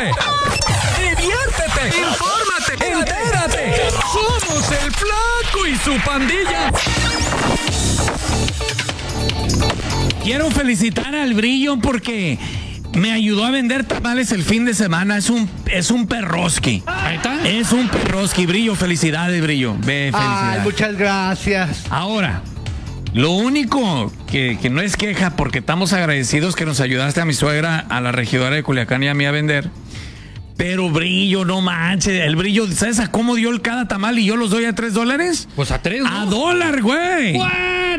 ríete, diviértete, infórmate, entérate. Somos el Flaco y su pandilla. Quiero felicitar al Brillo porque me ayudó a vender tamales el fin de semana. Es un perroski. Ahí está. Es un perroski, Brillo. Felicidades, Brillo. Felicidades. Ay, muchas gracias. Ahora, lo único que no es queja, porque estamos agradecidos que nos ayudaste a mi suegra, a la regidora de Culiacán y a mí a vender. Pero Brillo, no manches. El Brillo, ¿sabes a cómo dio cada tamal y yo los doy a $3? Pues a 3, ¿no? ¡A $1, güey! What?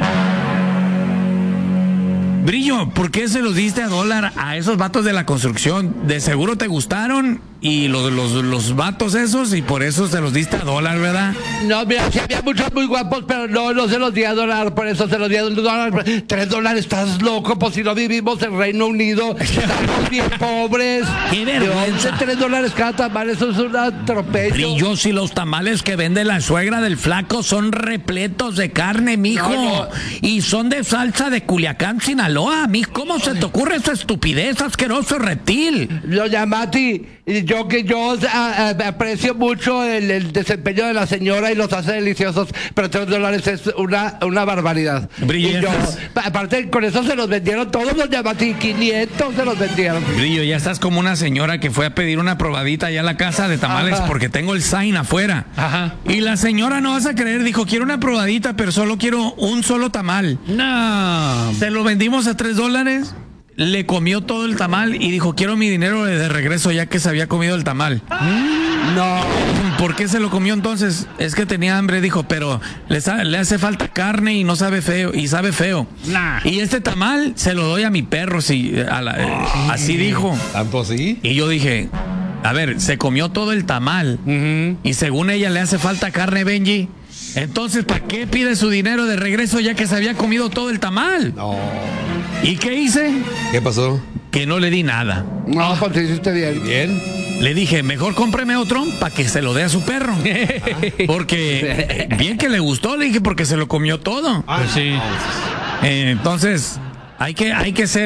Brillo, ¿por qué se los diste a $1 a esos vatos de la construcción? De seguro te gustaron y los vatos esos y por eso se los diste a $1, ¿verdad? No, mira, sí había muchos muy guapos, pero no se los di a $1, por eso se los di a $1. $3, estás loco, pues si no vivimos en Reino Unido, estamos bien pobres. ¡Qué vergüenza! $3 cada tamal, eso es un atropello. Brillo, si los tamales que vende la suegra del Flaco son repletos de carne, mijo. No. Y son de salsa de Culiacán, Sinaloa. ¿Cómo se te ocurre esa estupidez, asqueroso reptil? Doña Mati, yo aprecio mucho el desempeño de la señora y los hace deliciosos, pero $3 es una barbaridad. Brillo, Y yo, aparte, con eso se los vendieron todos, doña Mati, 500 se los vendieron. Brillo, ya estás como una señora que fue a pedir una probadita allá a la casa de tamales. Ajá. Porque tengo el sign afuera. Ajá. Y la señora, no vas a creer, dijo, quiero una probadita, pero solo quiero un solo tamal. No. Se lo vendimos a $3, le comió todo el tamal y dijo, quiero mi dinero de regreso ya que se había comido el tamal. No. ¿Por qué se lo comió entonces? Es que tenía hambre, dijo, pero le hace falta carne y no sabe feo, y sabe feo. Nah. Y este tamal se lo doy a mi perro, así dijo. ¿Tanto sí? Y yo dije, a ver, se comió todo el tamal y según ella le hace falta carne, Benji. Entonces, ¿para qué pide su dinero de regreso ya que se había comido todo el tamal? No. ¿Y qué hice? ¿Qué pasó? Que no le di nada. No, pues hiciste bien. Bien. Le dije, mejor cómpreme otro para que se lo dé a su perro. Porque bien que le gustó, le dije, porque se lo comió todo. Pues sí. Entonces, hay que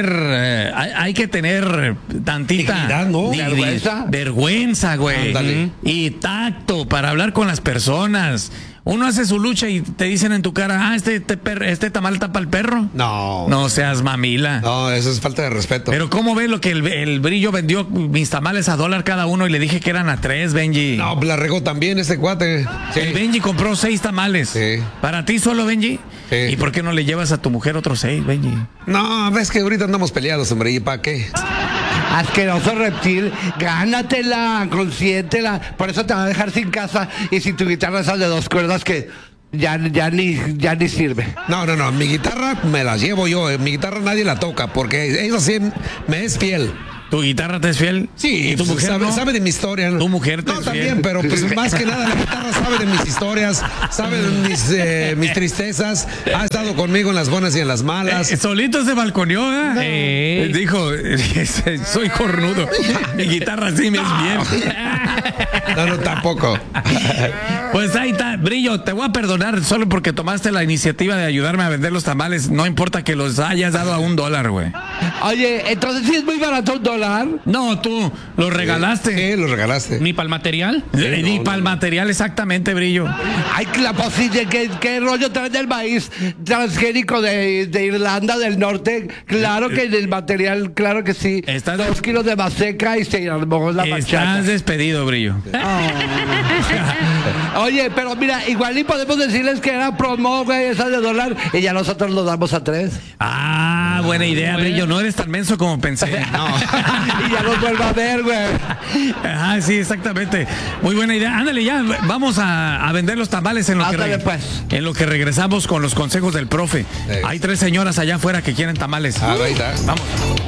tener tantita Dignidad, ¿no? vergüenza, güey. Ándale. Y tacto para hablar con las personas. Uno hace su lucha y te dicen en tu cara, este tamal tapa al perro. No. No seas mamila. No, eso es falta de respeto. Pero ¿cómo ves lo que el Brillo vendió mis tamales a $1 cada uno y le dije que eran a 3, Benji? No, la regó también este cuate. Sí. El Benji compró 6 tamales. Sí. ¿Para ti solo, Benji? Sí. ¿Y por qué no le llevas a tu mujer otros 6, Benji? No, ves que ahorita andamos peleados, hombre. ¿Y para qué? Asqueroso reptil, gánatela, consiéntela. Por eso te va a dejar sin casa y sin tu guitarra esas de 2 cuerdas que ya ni sirve. No, mi guitarra me la llevo yo. Mi guitarra nadie la toca porque ella sí me es fiel. ¿Tu guitarra te es fiel? Sí, ¿Y tu mujer sabe, no? sabe de mi historia. ¿Tu mujer te No, es también, fiel? pero pues más que nada la guitarra sabe de mis historias, sabe de mis tristezas, ha estado conmigo en las buenas y en las malas. Solito se balconeó, ¿eh? Dijo, soy cornudo. Mi guitarra sí me es bien. No, tampoco. Pues ahí está, Brillo, te voy a perdonar solo porque tomaste la iniciativa de ayudarme a vender los tamales. No importa que los hayas dado a $1, güey. Oye, entonces sí es muy barato $1. No, tú los regalaste. Sí, lo regalaste. ¿Ni para el material? Ni para el material, exactamente, Brillo. Ay, la posible, ¿qué rollo traen del maíz transgénico de Irlanda del Norte? Claro que en el material, claro que sí. 2 kilos de maseca y se armó la Estás machaca. despedido, Brillo. Oye, pero mira, igual y podemos decirles que era promo, güey, esa de $1 y ya nosotros los damos a 3. Ah, buena idea, Brillo. No eres tan menso como pensé. No. Y ya los vuelvo a ver, güey. Ah, sí, exactamente. Muy buena idea. Ándale, ya vamos a vender los tamales en lo que regresamos con los consejos del profe. Hay 3 señoras allá afuera que quieren tamales. Ahí está. Vamos.